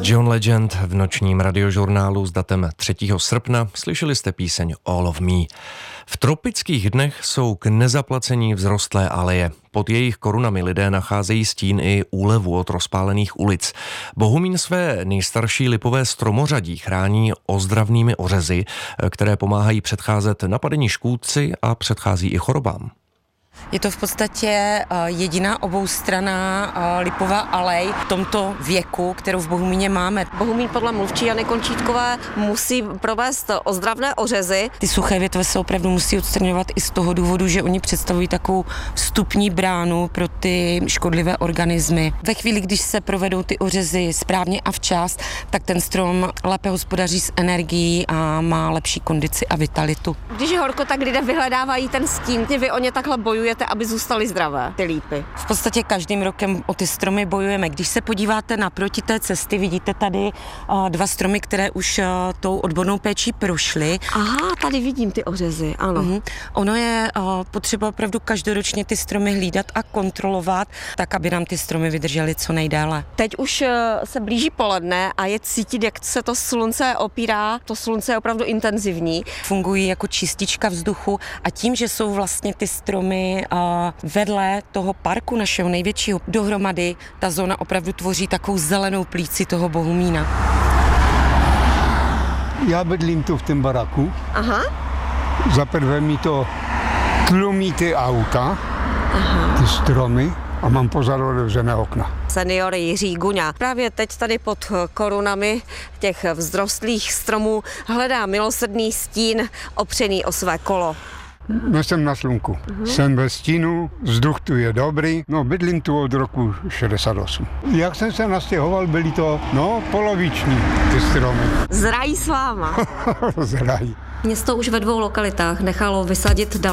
John Legend v nočním radiožurnálu s datem 3. srpna. Slyšeli jste píseň All of Me. V tropických dnech jsou k nezaplacení vzrostlé aleje. Pod jejich korunami lidé nacházejí stín i úlevu od rozpálených ulic. Bohumín své nejstarší lipové stromořadí chrání ozdravnými ořezy, které pomáhají předcházet napadení škůdci a předchází i chorobám. Je to v podstatě jediná oboustranná lipová alej v tomto věku, kterou v Bohumíně máme. Bohumín podle mluvčí Jany Končítkové musí provést ozdravné ořezy. Ty suché větve se opravdu musí odstraňovat i z toho důvodu, že oni představují takovou vstupní bránu pro ty škodlivé organismy. Ve chvíli, když se provedou ty ořezy správně a včas, tak ten strom lépe hospodaří s energií a má lepší kondici a vitalitu. Když je horko, tak lidé vyhledávají ten stín. Vy o ně takhle bojujete, aby zůstaly zdravé, ty lípy. V podstatě každým rokem o ty stromy bojujeme. Když se podíváte naproti té cesty, vidíte tady dva stromy, které už tou odbornou péčí prošly. Aha, tady vidím ty ořezy, ano. Ono je potřeba opravdu každoročně ty stromy hlídat a kontrolovat, tak, aby nám ty stromy vydržely co nejdéle. Teď už se blíží poledne a je cítit, jak se to slunce opírá. To slunce je opravdu intenzivní. Fungují jako čistička vzduchu a tím, že jsou vlastně ty stromy vedle toho parku našeho největšího dohromady, ta zóna opravdu tvoří takovou zelenou plíci toho Bohumína. Já bydlím tu v tom baraku. Aha. Za prvé mi to tlumí ty auta, ty stromy a mám pozadu otevřené okna. Senior Jiří Guňa právě teď tady pod korunami těch vzrostlých stromů hledá milosrdný stín opřený o své kolo. No, jsem na slunku. Jsem ve stínu, vzduch tu je dobrý. No, bydlím tu od roku 68. Jak jsem se nastěhoval, byly to, poloviční ty stromy. Zrají s váma. Zrají. Město už ve 2 lokalitách nechalo vysadit